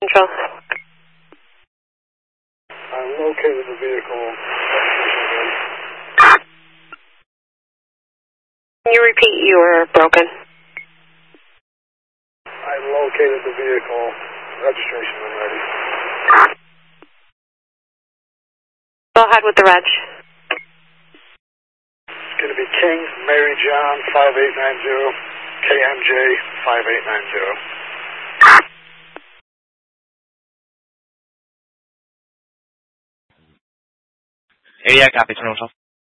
Control. I located the vehicle. Can you repeat? You were broken. I located the vehicle. Registration when ready. Go ahead with the reg. It's going to be King Mary John 5890, KMJ 5890. Area copy, 1012.